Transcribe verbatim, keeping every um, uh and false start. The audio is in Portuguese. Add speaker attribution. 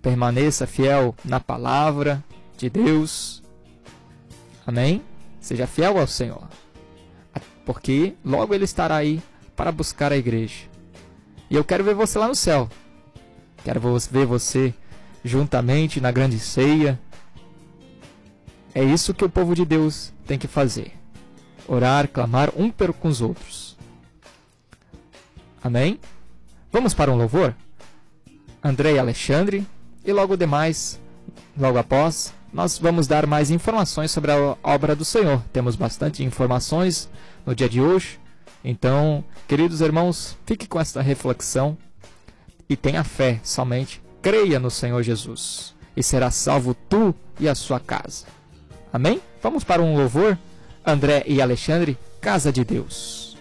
Speaker 1: permaneça fiel na palavra de Deus. Amém? Seja fiel ao Senhor, porque logo Ele estará aí para buscar a igreja. E eu quero ver você lá no céu. Quero ver você juntamente na grande ceia. É isso que o povo de Deus tem que fazer. Orar, clamar um com os outros. Amém? Vamos para um louvor? André e Alexandre. E logo demais, logo após, nós vamos dar mais informações sobre a obra do Senhor. Temos bastante informações no dia de hoje. Então, queridos irmãos, fique com esta reflexão e tenha fé somente. Creia no Senhor Jesus e será salvo tu e a sua casa. Amém? Vamos para um louvor? André e Alexandre, Casa de Deus.